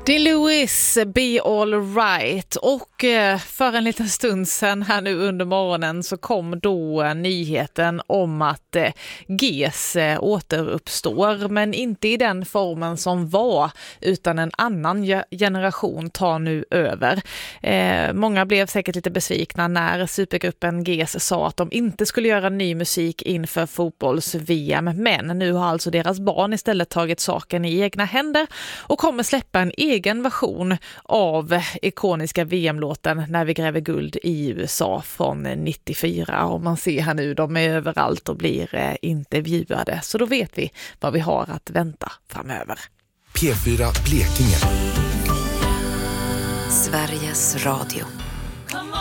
Dean Lewis, Be All Right. Och för en liten stund sedan här nu under morgonen så kom då nyheten om att GES återuppstår, men inte i den formen som var, utan en annan generation tar nu över. Många blev säkert lite besvikna när supergruppen GES sa att de inte skulle göra ny musik inför fotbolls-VM, men nu har alltså deras barn istället tagit saken i egna händer och kommer släppa en egen version av ikoniska VM-låten När vi gräver guld i USA från 94. Och man ser här nu, de är överallt och blir intervjuade. Så då vet vi vad vi har att vänta framöver. P4 Blekinge. Sveriges Radio.